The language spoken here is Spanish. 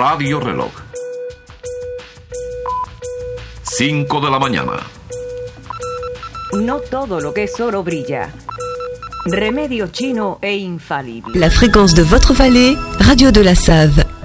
Radio Reloj. 5 de la mañana. No todo lo que es oro brilla. Remedio chino e infalible. La fréquence de votre vallée, Radio de la Save.